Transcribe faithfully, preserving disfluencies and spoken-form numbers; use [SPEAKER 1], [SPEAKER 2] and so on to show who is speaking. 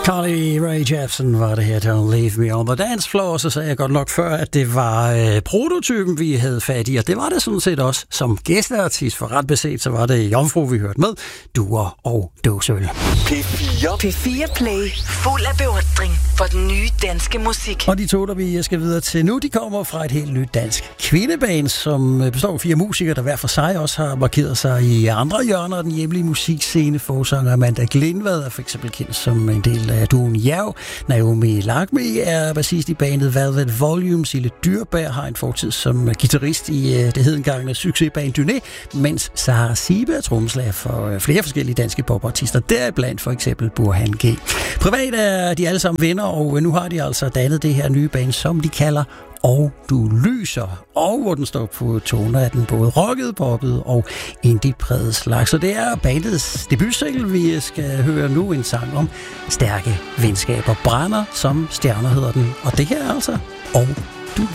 [SPEAKER 1] Carly Rae Jepsen var det her, Don't Leave Me on the Dance Floor. Så sagde jeg godt nok før, at det var øh, prototypen, vi havde fat i, og det var det sådan set også som gæsteartist. For ret beset, så var det Jomfru, vi hørte med, Duer og Dåseøl.
[SPEAKER 2] P fire.
[SPEAKER 3] P fire Play. Fuld af beundring for den nye danske musik.
[SPEAKER 1] Og de to, der vi skal videre til nu, de kommer fra et helt nyt dansk kvindeband, som består af fire musikere, der hver for sig også har markeret sig i andre hjørner af den hjemlige musikscene. Forsanger Amanda Glindvad er for eksempel kendt som en del af Duen Jerv. Naomi Lakmi er bassist i bandet Velvet Volume. Sille Dyrberg har en fortid som guitarist i det hedengangne succesband Dyné, mens Sara Sibe er trommeslager for flere forskellige danske popartister, deriblandt for eksempel Burhan G. Privat er de alle sammen venner, og nu har de altså dannet det her nye band, som de kalder Og Du Lyser, og hvor den står på toner af den både rocket, poppet og indie-præget slags. Så det er bandets debutsingle, vi skal høre nu, en sang om stærke venskaber. Brænder som stjerner hedder den, og det her er altså Og